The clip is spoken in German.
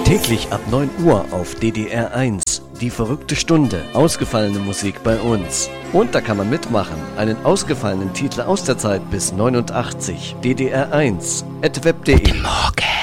Täglich ab 9 Uhr auf DDR 1. Die verrückte Stunde. Ausgefallene Musik bei uns. Und da kann man mitmachen. Einen ausgefallenen Titel aus der Zeit bis 89. DDR 1. @web.de. Morgen.